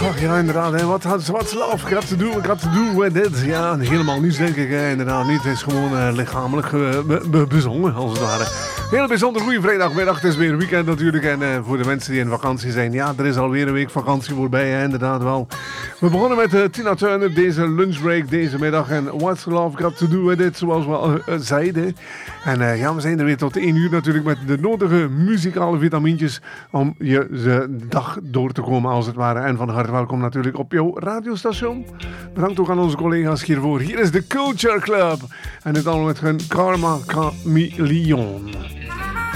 Ach ja, inderdaad. Hè. What's love got to do with it? Ja, helemaal niets denk ik. Inderdaad niet. Het is gewoon lichamelijk bezongen, als het ware. Heel bijzonder goede vrijdagmiddag. Het is weer weekend natuurlijk. En voor de mensen die in vakantie zijn. Ja, er is alweer een week vakantie voorbij. Hè. Inderdaad wel. We begonnen met Tina Turner. Deze lunchbreak deze middag. En What's love got to do with it? Zoals we al zeiden. En ja, we zijn er weer tot 1 uur natuurlijk. Met de nodige muzikale vitamintjes. Om je de dag door te komen als het ware. En van harte welkom natuurlijk op jouw radiostation. Bedankt ook aan onze collega's hiervoor. Hier is de Culture Club. En dit allemaal met hun Karma Chameleon.